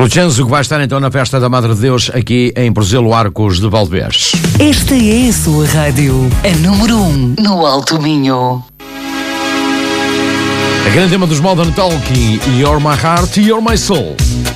Vincenzo, que vai estar então na festa da Madre de Deus aqui em Porzelo Arcos de Valdevez. Esta é a sua rádio, a número 1 no Alto Minho. A grande tema dos Modern Talking, You're My Heart, You're My Soul.